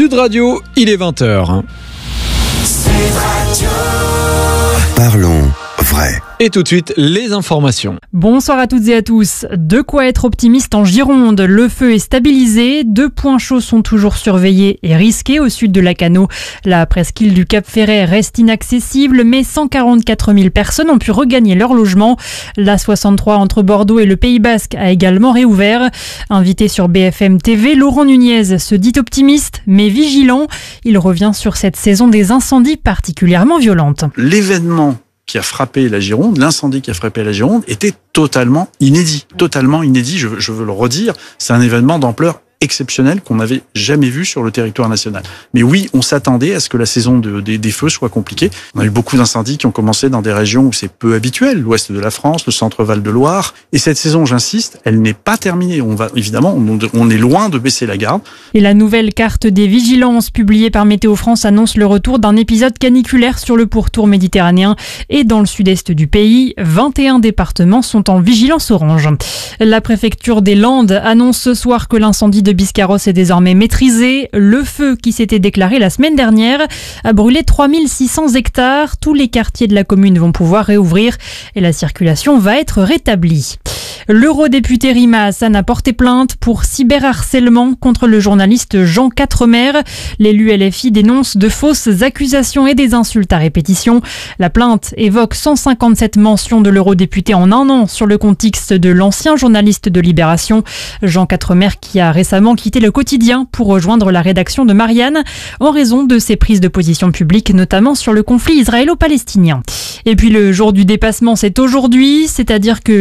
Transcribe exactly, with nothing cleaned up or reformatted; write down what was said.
Sud Radio, il est vingt heures. Parlons vrai. Et tout de suite, les informations. Bonsoir à toutes et à tous. De quoi être optimiste en Gironde. Le feu est stabilisé. Deux points chauds sont toujours surveillés et risqués au sud de Lacanau. La presqu'île du Cap Ferret reste inaccessible, mais cent quarante-quatre mille personnes ont pu regagner leur logement. La soixante-trois entre Bordeaux et le Pays Basque a également réouvert. Invité sur B F M T V, Laurent Nunez se dit optimiste, mais vigilant. Il revient sur cette saison des incendies particulièrement violentes. L'événement qui a frappé la Gironde, l'incendie qui a frappé la Gironde, était totalement inédit. Totalement inédit, je, je veux le redire, c'est un événement d'ampleur exceptionnelle qu'on n'avait jamais vu sur le territoire national. Mais oui, on s'attendait à ce que la saison de, des, des feux soit compliquée. On a eu beaucoup d'incendies qui ont commencé dans des régions où c'est peu habituel, l'ouest de la France, le centre Val-de-Loire. Et cette saison, j'insiste, elle n'est pas terminée. On va, évidemment, on, on est loin de baisser la garde. Et la nouvelle carte des vigilances publiée par Météo France annonce le retour d'un épisode caniculaire sur le pourtour méditerranéen et dans le sud-est du pays. vingt et un départements sont en vigilance orange. La préfecture des Landes annonce ce soir que l'incendie de Biscarrosse est désormais maîtrisé. Le feu qui s'était déclaré la semaine dernière a brûlé trois mille six cents hectares. Tous les quartiers de la commune vont pouvoir réouvrir et la circulation va être rétablie. L'eurodéputé Rima Hassan a porté plainte pour cyberharcèlement contre le journaliste Jean Quatremer. L'élu L F I dénonce de fausses accusations et des insultes à répétition. La plainte évoque cent cinquante-sept mentions de l'eurodéputé en un an sur le contexte de l'ancien journaliste de Libération. Jean Quatremer qui a récemment quitté le quotidien pour rejoindre la rédaction de Marianne en raison de ses prises de position publiques, notamment sur le conflit israélo-palestinien. Et puis le jour du dépassement, c'est aujourd'hui, c'est-à-dire que